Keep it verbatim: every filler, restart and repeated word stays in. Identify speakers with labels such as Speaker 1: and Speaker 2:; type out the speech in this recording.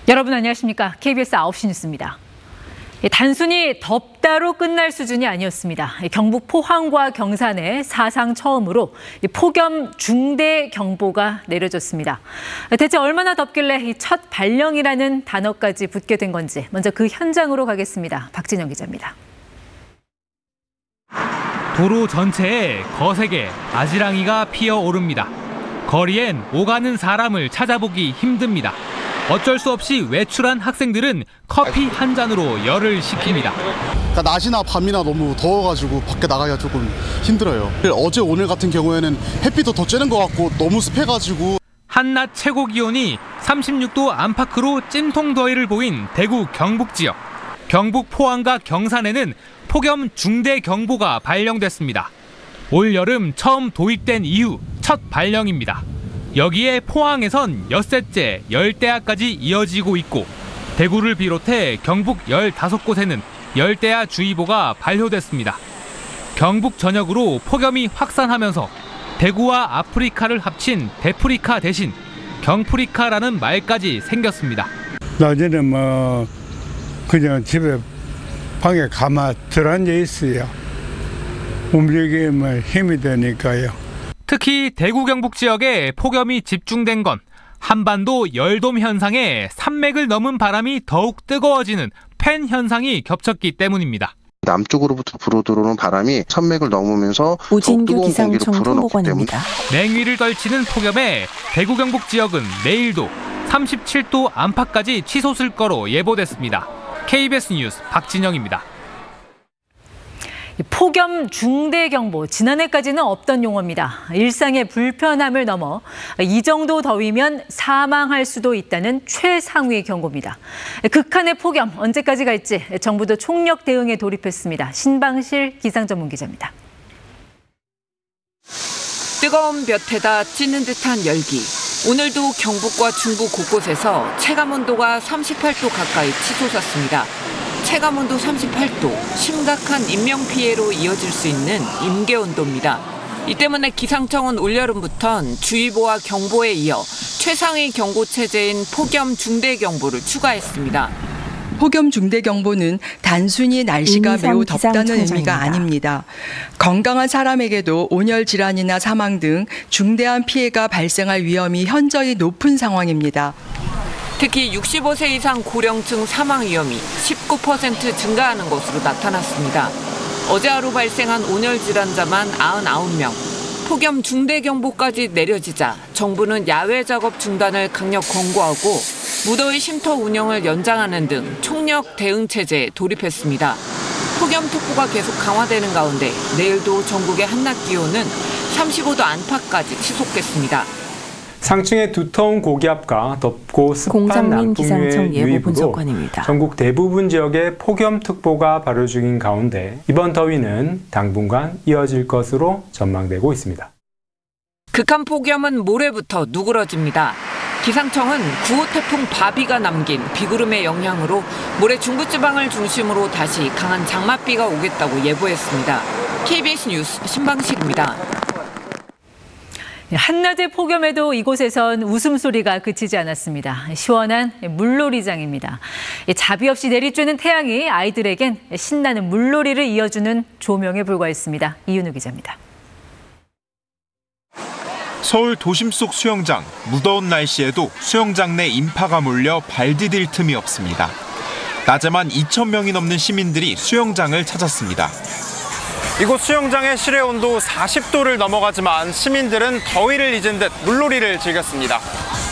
Speaker 1: 여러분 안녕하십니까? 케이비에스 아홉 시 뉴스입니다. 단순히 덥다로 끝날 수준이 아니었습니다. 경북 포항과 경산에 사상 처음으로 폭염 중대 경보가 내려졌습니다. 대체 얼마나 덥길래 첫 발령이라는 단어까지 붙게 된 건지 먼저 그 현장으로 가겠습니다. 박진영 기자입니다.
Speaker 2: 도로 전체에 거세게 아지랑이가 피어오릅니다. 거리엔 오가는 사람을 찾아보기 힘듭니다. 어쩔 수 없이 외출한 학생들은 커피 한 잔으로 열을 식힙니다.
Speaker 3: 그러니까 낮이나 밤이나 너무 더워가지고 밖에 나가기가 조금 힘들어요. 어제 오늘 같은 경우에는 햇빛도 더 쬐는 것 같고 너무 습해가지고.
Speaker 2: 한낮 최고 기온이 삼십육 도 안팎으로 찜통 더위를 보인 대구 경북 지역. 경북 포항과 경산에는 폭염 중대 경보가 발령됐습니다. 올 여름 처음 도입된 이후 첫 발령입니다. 여기에 포항에선 엿새째 열대야까지 이어지고 있고 대구를 비롯해 경북 열다섯 곳에는 열대야 주의보가 발효됐습니다. 경북 전역으로 폭염이 확산하면서 대구와 아프리카를 합친 대프리카 대신 경프리카라는 말까지 생겼습니다.
Speaker 4: 낮에는 뭐 그냥 집에 방에 가마 들어앉아 있어요. 움직이면 힘이 되니까요.
Speaker 2: 특히 대구 경북 지역에 폭염이 집중된 건 한반도 열돔 현상에 산맥을 넘은 바람이 더욱 뜨거워지는 팬 현상이 겹쳤기 때문입니다.
Speaker 5: 남쪽으로부터 불어들어오는 바람이 산맥을 넘으면서
Speaker 6: 오진규 기상청 통보관입니다.
Speaker 2: 냉위를 떨치는 폭염에 대구 경북 지역은 내일도 삼십칠 도 안팎까지 치솟을 거로 예보됐습니다. 케이비에스 뉴스 박진영입니다.
Speaker 1: 폭염 중대 경보, 지난해까지는 없던 용어입니다. 일상의 불편함을 넘어 이 정도 더위면 사망할 수도 있다는 최상위 경고입니다. 극한의 폭염 언제까지 갈지 정부도 총력 대응에 돌입했습니다. 신방실 기상전문기자입니다.
Speaker 7: 뜨거운 볕에다 찌는 듯한 열기. 오늘도 경북과 중부 곳곳에서 체감온도가 삼십팔 도 가까이 치솟았습니다. 체감온도 삼십팔 도, 심각한 인명피해로 이어질 수 있는 임계온도입니다. 이 때문에 기상청은 올여름부턴 주의보와 경보에 이어 최상위 경고체제인 폭염 중대경보를 추가했습니다.
Speaker 8: 폭염 중대경보는 단순히 날씨가 매우 덥다는 의미가 아닙니다. 건강한 사람에게도 온열 질환이나 사망 등 중대한 피해가 발생할 위험이 현저히 높은 상황입니다.
Speaker 7: 특히 육십오 세 이상 고령층 사망 위험이 십구 퍼센트 증가하는 것으로 나타났습니다. 어제 하루 발생한 온열 질환자만 구십구 명. 폭염 중대경보까지 내려지자 정부는 야외 작업 중단을 강력 권고하고 무더위 쉼터 운영을 연장하는 등 총력 대응 체제에 돌입했습니다. 폭염특보가 계속 강화되는 가운데 내일도 전국의 한낮 기온은 삼십오 도 안팎까지 치솟겠습니다.
Speaker 9: 상층의 두터운 고기압과 덥고 습한 남풍의 유입으로 전국 대부분 지역에 폭염특보가 발효 중인 가운데 이번 더위는 당분간 이어질 것으로 전망되고 있습니다.
Speaker 7: 극한 폭염은 모레부터 누그러집니다. 기상청은 구 호 태풍 바비가 남긴 비구름의 영향으로 모레 중부지방을 중심으로 다시 강한 장맛비가 오겠다고 예보했습니다. 케이비에스 뉴스 신방식입니다.
Speaker 1: 한낮의 폭염에도 이곳에선 웃음소리가 그치지 않았습니다. 시원한 물놀이장입니다. 자비 없이 내리쬐는 태양이 아이들에겐 신나는 물놀이를 이어주는 조명에 불과했습니다. 이윤우 기자입니다.
Speaker 10: 서울 도심 속 수영장, 무더운 날씨에도 수영장 내 인파가 몰려 발 디딜 틈이 없습니다. 낮에만 이천 명이 넘는 시민들이 수영장을 찾았습니다.
Speaker 11: 이곳 수영장의 실내 온도 사십 도를 넘어가지만 시민들은 더위를 잊은 듯 물놀이를 즐겼습니다.